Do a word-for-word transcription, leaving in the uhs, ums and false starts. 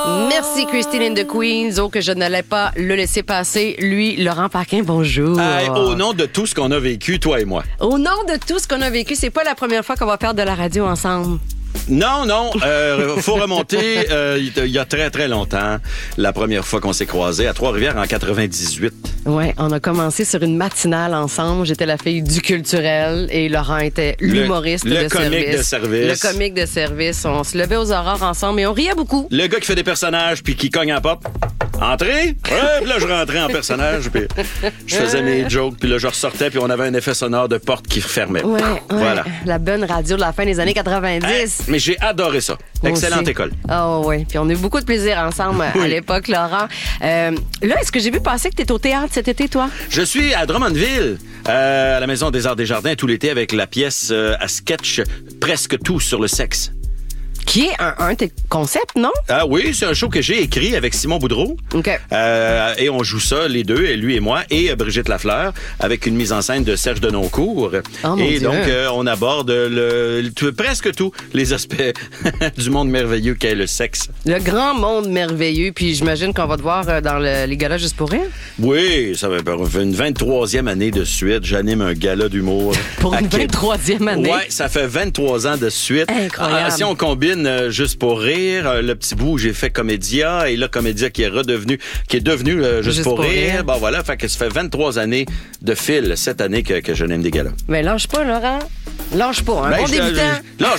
Merci Christine in the Queens. Oh, que je n'allais pas le laisser passer. Lui, Laurent Paquin, bonjour. Hey, au nom de tout ce qu'on a vécu, toi et moi. Au nom de tout ce qu'on a vécu, c'est pas la première fois qu'on va faire de la radio ensemble. Non, non, euh, faut remonter euh, il y a très, très longtemps, la première fois qu'on s'est croisés à Trois-Rivières en quatre-vingt-dix-huit. Ouais, on a commencé sur une matinale ensemble. J'étais la fille du culturel et Laurent était l'humoriste le, le de comique service. de service. Le comique de service. On se levait aux aurores ensemble et on riait beaucoup. Le gars qui fait des personnages puis qui cogne à la porte. Entrez? Ouais, puis là, je rentrais en personnage, puis je faisais mes jokes, puis là, je ressortais, puis on avait un effet sonore de porte qui fermait. Ouais, ouais, voilà. La bonne radio de la fin des années quatre-vingt-dix. Hey, mais j'ai adoré ça. Moi Excellente aussi. école. Oh oui, puis on a eu beaucoup de plaisir ensemble Oui. à l'époque, Laurent. Euh, là, est-ce que j'ai vu passer que tu es au théâtre cet été, toi? Je suis à Drummondville, euh, à la Maison des Arts des Jardins, tout l'été, avec la pièce euh, à sketch Presque tout sur le sexe. Qui est un, un de tes concepts, non? Ah oui, c'est un show que j'ai écrit avec Simon Boudreau. OK. Euh, et on joue ça, les deux, et lui et moi, et euh, Brigitte Lafleur, avec une mise en scène de Serge Denoncourt. Oh, mon et Dieu. donc, euh, on aborde le, le- tout- presque tous les aspects du monde merveilleux qu'est le sexe. Le grand monde merveilleux, puis j'imagine qu'on va te voir euh, dans le- les galas juste pour rire. Oui, ça va faire une vingt-troisième année de suite. J'anime un gala d'humour. Pour à une Québec. vingt-troisième année. Ouais, ça fait vingt-trois ans de suite. Incroyable. Ah, si on combine euh, Juste pour rire, euh, le petit bout où j'ai fait Comédia, et là, Comédia qui est redevenu, qui est devenu euh, Juste, Juste pour, pour rire. rire. Bon, voilà, fait que ça fait vingt-trois années de fil cette année que, que je n'aime des galas. Mais lâche pas, Laurent. Lâche pas. Un Ben, bon je- débutant. je- là,